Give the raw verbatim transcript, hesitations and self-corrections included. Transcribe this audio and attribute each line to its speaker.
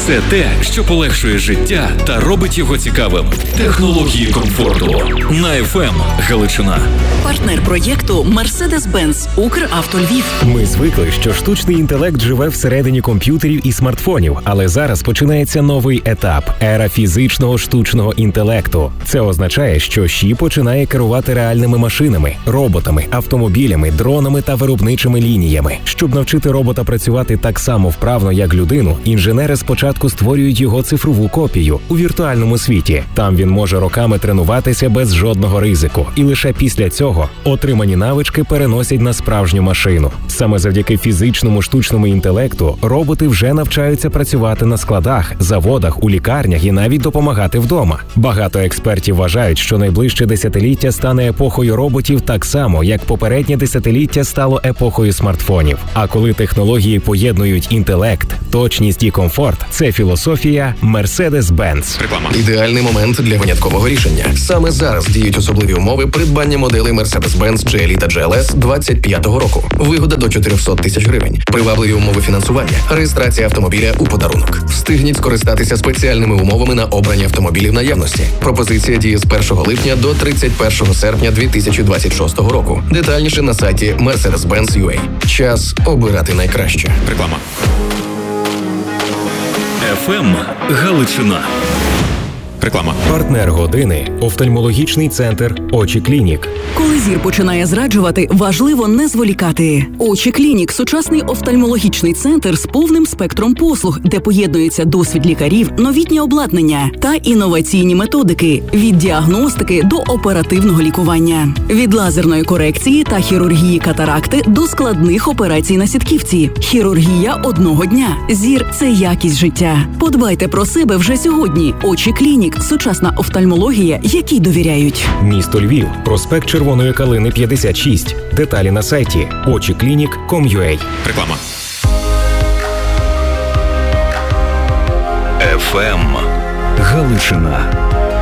Speaker 1: Все те, що полегшує життя та робить його цікавим. Технології комфорту. На еф ем Галичина.
Speaker 2: Партнер проєкту Мерседес-Бенц Укравто Львів.
Speaker 3: Ми звикли, що штучний інтелект живе всередині комп'ютерів і смартфонів, але зараз починається новий етап – ера фізичного штучного інтелекту. Це означає, що ЩІ починає керувати реальними машинами, роботами, автомобілями, дронами та виробничими лініями. Щоб навчити робота працювати так само вправно, як людину, інженери спочатку створюють його цифрову копію у віртуальному світі. Там він може роками тренуватися без жодного ризику. І лише після цього отримані навички переносять на справжню машину. Саме завдяки фізичному штучному інтелекту роботи вже навчаються працювати на складах, заводах, у лікарнях і навіть допомагати вдома. Багато експертів вважають, що найближче десятиліття стане епохою роботів так само, як попереднє десятиліття стало епохою смартфонів. А коли технології поєднують інтелект, точність і комфорт, це філософія Mercedes-Benz.
Speaker 1: Реклама.
Speaker 4: Ідеальний момент для виняткового рішення. Саме зараз діють особливі умови придбання моделей Mercedes-Benz джі ел і та джі ел ес двадцять п'ятого року. Вигода до чотириста тисяч гривень. Привабливі умови фінансування. Реєстрація автомобіля у подарунок. Встигніть скористатися спеціальними умовами на обрані автомобілі в наявності. Пропозиція діє з першого липня до тридцять першого серпня дві тисячі двадцять шостого року. Детальніше на сайті Mercedes-Benz крапка ю а. Час обирати найкраще.
Speaker 1: Реклама. еф ем Галичина. Реклама.
Speaker 3: Партнер години – офтальмологічний центр «Очі Клінік».
Speaker 2: Коли зір починає зраджувати, важливо не зволікати. «Очі Клінік» – сучасний офтальмологічний центр з повним спектром послуг, де поєднується досвід лікарів, новітнє обладнання та інноваційні методики – від діагностики до оперативного лікування. Від лазерної корекції та хірургії катаракти до складних операцій на сітківці. Хірургія одного дня. Зір – це якість життя. Подбайте про себе вже сьогодні. «Очі Клінік» – сучасна офтальмологія, якій довіряють.
Speaker 3: Місто Львів. Проспект Червоної Калини, п'ятдесят шість. Деталі на сайті очі клінік крапка ком крапка ю а.
Speaker 1: Реклама. еф ем Галичина.